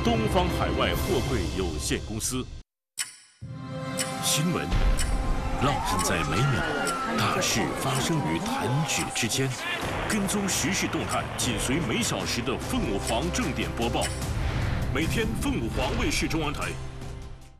东方海外货柜有限公司。新闻浪漫在每秒，大事发生于弹指之间。跟踪时事动态，紧随每小时的凤凰正点播报。每天凤凰卫视中文台